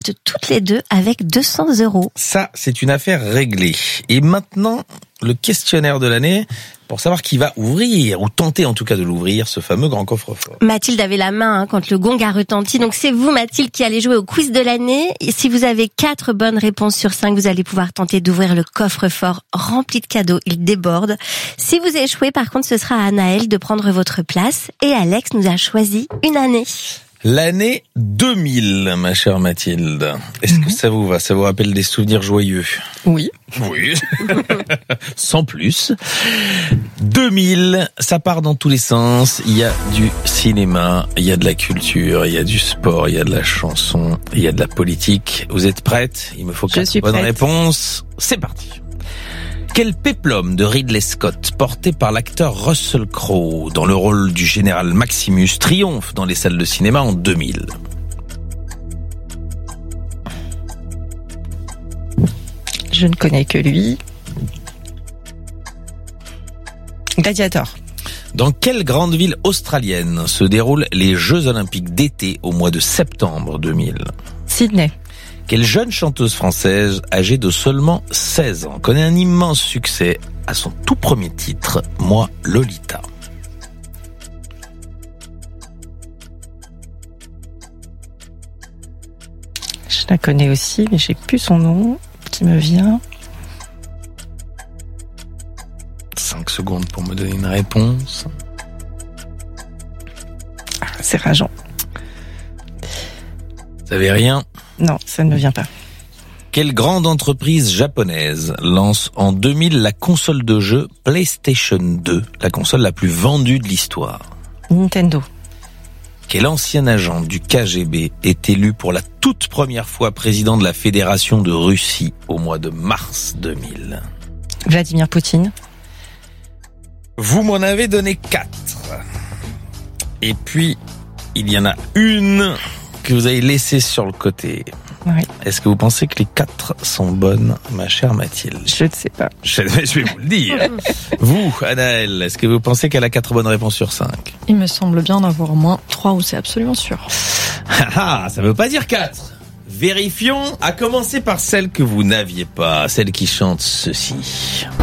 toutes les deux avec 200 €. Ça, c'est une affaire réglée. Et maintenant, le questionnaire de l'année, pour savoir qui va ouvrir, ou tenter en tout cas de l'ouvrir, ce fameux grand coffre-fort. Mathilde avait la main quand le gong a retenti. Donc c'est vous, Mathilde, qui allez jouer au quiz de l'année. Et si vous avez 4 bonnes réponses sur 5, vous allez pouvoir tenter d'ouvrir le coffre-fort rempli de cadeaux. Il déborde. Si vous échouez, par contre, ce sera à Anaël de prendre votre place. Et Alex nous a choisi une année. L'année 2000, ma chère Mathilde. Est-ce que ça vous va? Ça vous rappelle des souvenirs joyeux? Oui. Oui. Sans plus. 2000, ça part dans tous les sens. Il y a du cinéma, il y a de la culture, il y a du sport, il y a de la chanson, il y a de la politique. Vous êtes prête? Il me faut 4 bonnes réponses. C'est parti. Quel péplum de Ridley Scott, porté par l'acteur Russell Crowe dans le rôle du général Maximus, triomphe dans les salles de cinéma en 2000? Je ne connais que lui. Gladiator. Dans quelle grande ville australienne se déroulent les Jeux Olympiques d'été au mois de septembre 2000? Sydney. Quelle jeune chanteuse française, âgée de seulement 16 ans, connaît un immense succès à son tout premier titre, Moi, Lolita? Je la connais aussi, mais j'ai plus son nom qui me vient. 5 secondes pour me donner une réponse. C'est rageant. Vous savez rien? Non, ça ne me vient pas. Quelle grande entreprise japonaise lance en 2000 la console de jeu PlayStation 2, la console la plus vendue de l'histoire? Nintendo. Quel ancien agent du KGB est élu pour la toute première fois président de la Fédération de Russie au mois de mars 2000? Vladimir Poutine. Vous m'en avez donné 4. Et puis, il y en a une que vous avez laissée sur le côté. Oui. Est-ce que vous pensez que les 4 sont bonnes, ma chère Mathilde? Je ne sais pas. Je vais vous le dire. Vous, Anaël, est-ce que vous pensez qu'elle a 4 bonnes réponses sur 5? Il me semble bien d'avoir au moins 3 où c'est absolument sûr. Ah, ça veut pas dire 4. Vérifions, à commencer par celle que vous n'aviez pas, celle qui chante ceci.